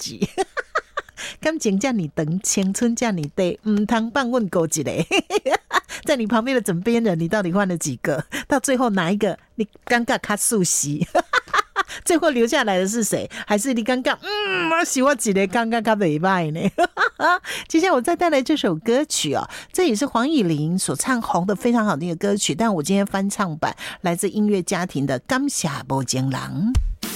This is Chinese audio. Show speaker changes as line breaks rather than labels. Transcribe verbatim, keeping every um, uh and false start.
己。感情叫你等，青春叫你对，唔通放问狗一个。在你旁边的枕边人，你到底换了几个？到最后哪一个你尴尬卡熟悉？最后留下来的是谁？还是你尴尬？嗯，我喜欢几个尴尬卡袂歹呢？接下来我再带来这首歌曲哦，这也是黄乙玲所唱红的非常好的一个歌曲，但我今天翻唱版来自音乐家庭的《感谢无情人》。